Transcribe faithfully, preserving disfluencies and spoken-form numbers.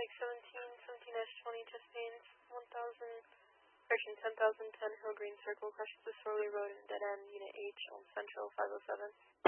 Pike seventeen, seventeen dash twenty, Chesapeake, one thousand, correction, ten thousand ten Hill Green Circle, crashes to Sorley Road and dead end, Unit H on Central five oh seven.